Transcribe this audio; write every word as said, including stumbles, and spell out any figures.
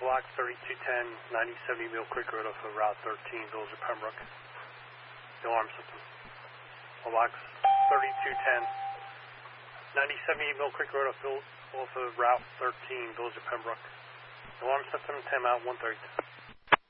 Block thirty-two ten, ninety seventy Mill Creek Road off of Route thirteen, Village of Pembroke. The alarm system. Block thirty-two ten, ninety seventy Mill Creek Road off of Route thirteen, Village of Pembroke. The alarm system, ten out, one thirty-two.